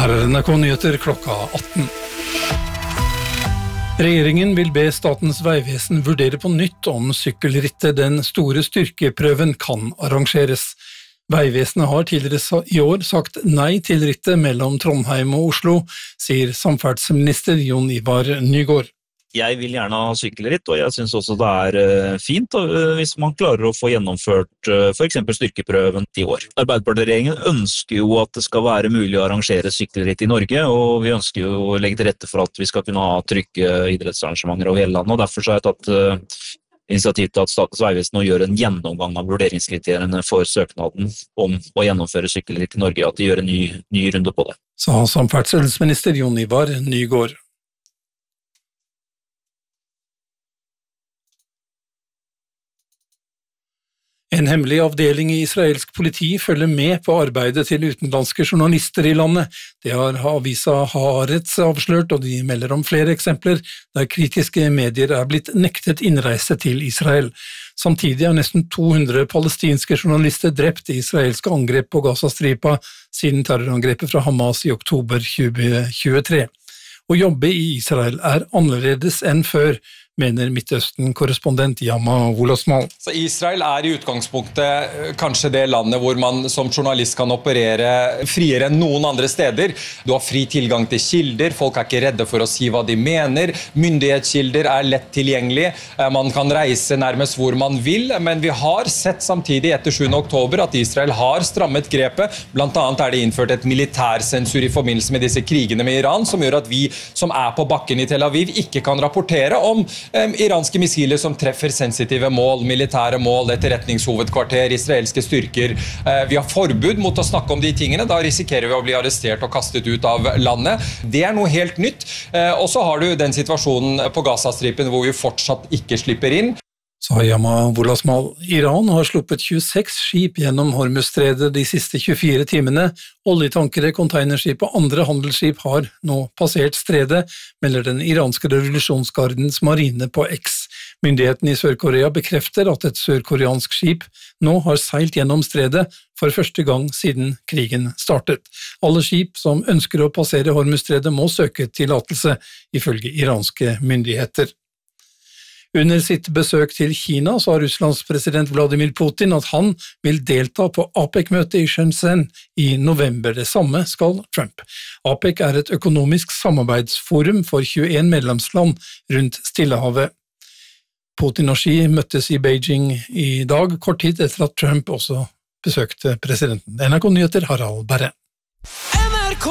Her NRK Nyheter klokka 18. Regjeringen vil be Statens vegvesen vurdere på nytt om sykkelrittet Den store styrkeprøven kan arrangeres. Vegvesenet har tidligere i år sagt nei til rittet mellom Trondheim og Oslo, sier samferdselsminister Jon Ivar Nygård. Jeg vil gjerne ha sykkelritt, og jeg synes også det fint hvis man klarer å få gjennomført for eksempel styrkeprøven i år. Arbeiderpartiregjeringen ønsker jo at det skal være mulig å arrangere sykkelritt i Norge, og vi ønsker jo å legge til rette for at vi skal kunne ha trygge idrettsarrangementer over hele landet, og derfor har jeg tatt initiativ til at Statens vegvesen nå gjør en gjennomgang av vurderingskriteriene for søknaden om å gjennomføre sykkelritt i Norge, at de gjør en ny runde på det. Sa samferdselsminister Jon Ivar Nygård. En hemmelig avdeling i israelsk politi følger med på arbeidet til utenlandske journalister i landet. Det har avisa Haaretz avslørt, og de melder om flere eksempler der kritiske medier blitt nektet innreise til Israel. Samtidig nesten 200 palestinske journalister drept i israelske angrep på Gazastripa siden terrorangrepet fra Hamas i oktober 2023. Å jobbe i Israel annerledes enn før, mener Midtøsten-korrespondent Yama Wolasmal. Israel i utgangspunktet kanskje det landet hvor man som journalist kan operere friere enn noen andre steder. Du har fri tilgang til kilder, folk ikke redde for å si hva de mener, myndighetskilder lett tilgjengelig, man kan reise nærmest hvor man vil, men vi har sett samtidig etter 7. oktober at Israel har strammet grepet, blant annet det innført et militærsensur i forbindelse med disse krigene med Iran, som gjør at vi som på bakken i Tel Aviv ikke kan rapportere om iranske missiler som treffer sensitive mål, militære mål, etterretningshovedkvarter, israelske styrker. Vi har forbud mot å snakke om de tingene, da risikerer vi å bli arrestert og kastet ut av landet. Det noe helt nytt, og så har du den situasjonen på Gazastripen hvor vi fortsatt ikke slipper inn. Sa Yama Wolasmal. Iran har sluppet 26 skip gjennom Hormuzstredet de siste 24 timene. Oljetankere, containerskip og andre handelsskip har nå passert stredet, melder den iranske revolusjonsgardens marine på X. Myndighetene i Sør-Korea bekrefter at et sørkoreansk skip nå har seilt gjennom stredet for første gang siden krigen startet. Alle skip som ønsker å passere Hormuzstredet må søke tillatelse, ifølge iranske myndigheter. Under sitt besøk til Kina sa Russlands president Vladimir Putin at han vil delta på APEC-møtet i Shenzhen i november. Det samme skal Trump. APEC et økonomisk samarbeidsforum for 21 medlemsland rundt Stillehavet. Putin og Xi møttes i Beijing i dag, kort tid etter at Trump også besøkte presidenten. NRK Nyheter, Harald Berre. NRK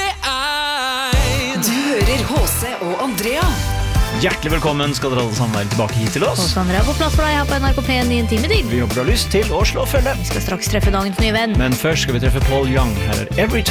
P1. Du hører H.C. og Andrea. Hjertelig velkommen skal dere alle sammen være tilbake hit til oss. H.C. Andrea på plass for deg her på NRK P1 i en time til. Vi håper du har lyst til å slå følge. Vi skal straks treffe dagens nye venn. Men først skal vi treffe Paul Young. Her Every